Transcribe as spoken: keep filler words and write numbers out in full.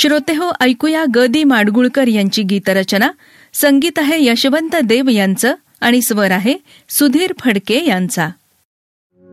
श्रोतेहो, ऐकूया ग दी माडगुळकर यांची गीतरचना. संगीत आहे यशवंत देव यांचं आणि स्वर आहे सुधीर फडके यांचा.